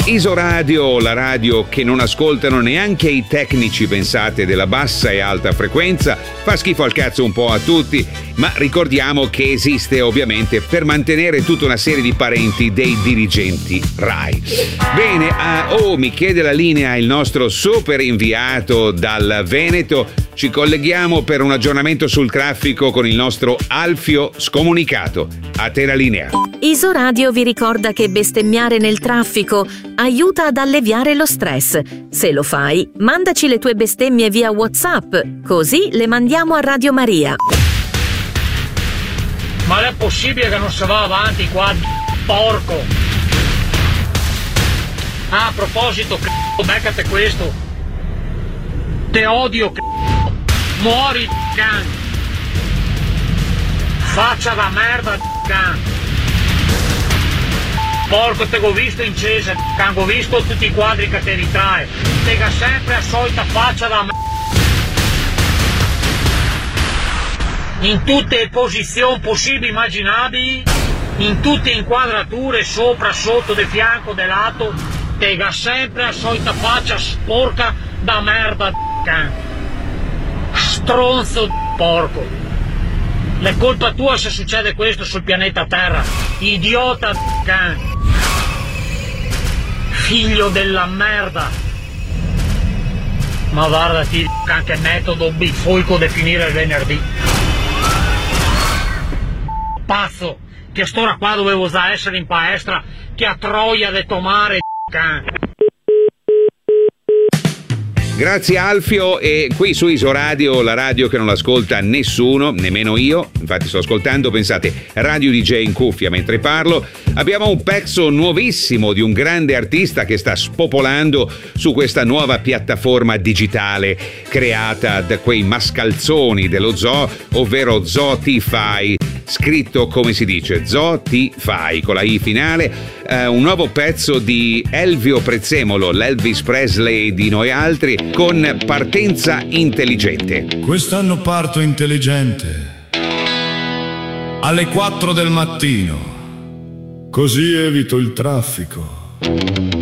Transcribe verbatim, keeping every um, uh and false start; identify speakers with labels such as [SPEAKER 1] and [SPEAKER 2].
[SPEAKER 1] Isoradio, la radio che non ascoltano neanche i tecnici, pensate, della bassa e alta frequenza, fa schifo al cazzo un po' a tutti, ma ricordiamo che esiste ovviamente per mantenere tutta una serie di parenti dei dirigenti Rai. Bene, ah, oh, mi chiede la linea il nostro super inviato dal Veneto. Ci colleghiamo per un aggiornamento sul traffico con il nostro Alfio Scomunicato. A te la linea.
[SPEAKER 2] Isoradio vi ricorda che bestemmiare nel traffico aiuta ad alleviare lo stress. Se lo fai, mandaci le tue bestemmie via WhatsApp, così le mandiamo a Radio Maria.
[SPEAKER 3] Ma non è possibile che non si va avanti qua, porco! Ah, a proposito, c***o, beccate questo. Te odio, c***o. Muori, can. Faccia da merda, can. Porco, te ho visto in Cesa, can, ho visto tutti i quadri che te ritrae. Tega sempre a solita faccia da merda. In tutte le posizioni possibili immaginabili, in tutte le inquadrature, sopra, sotto, di fianco, di lato, tega sempre a solita faccia sporca da merda, can. Stronzo di porco. È colpa tua se succede questo sul pianeta Terra. Idiota di can. Figlio della merda. Ma guardati can, che metodo bifolco di finire il venerdì. Pazzo, che st'ora qua dovevo già essere in palestra, che a troia de tomare can.
[SPEAKER 1] Grazie Alfio, e qui su Isoradio, la radio che non l'ascolta nessuno, nemmeno io, infatti sto ascoltando, pensate, Radio D J in cuffia mentre parlo. Abbiamo un pezzo nuovissimo di un grande artista che sta spopolando su questa nuova piattaforma digitale creata da quei mascalzoni dello zoo, ovvero Zotify, scritto come si dice, Zotify con la I finale. Uh, un nuovo pezzo di Elvio Prezzemolo, l'Elvis Presley di noi altri, con Partenza Intelligente.
[SPEAKER 4] Quest'anno parto intelligente alle quattro del mattino, così evito il traffico.